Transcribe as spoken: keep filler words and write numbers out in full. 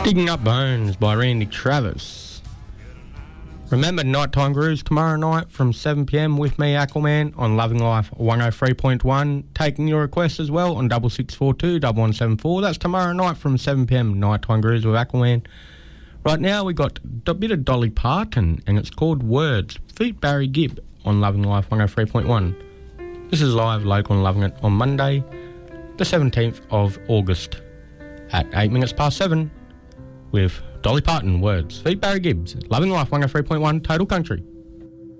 Digging Up Bones by Randy Travis. Remember Nighttime Grooves tomorrow night from seven p m with me, Aquaman, on Loving Life one oh three point one. Taking your requests as well on double six four two, one one seven four. That's tomorrow night from seven p m, Nighttime Grooves with Aquaman. Right now we got a bit of Dolly Parton, and it's called Words. Feat Barry Gibb on Loving Life one oh three point one. This is live, local and loving it on Monday, the seventeenth of August at eight minutes past seven with Dolly Parton, Words. Feat Barry Gibbs, Loving Life one oh three point one, Total Country.